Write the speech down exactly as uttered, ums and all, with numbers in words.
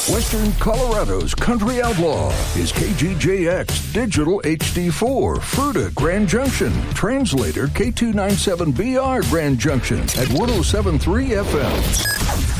Western Colorado's country outlaw is K G J X Digital H D four, Fruita, Grand Junction. Translator K two ninety-seven B R, Grand Junction at one oh seven point three F M.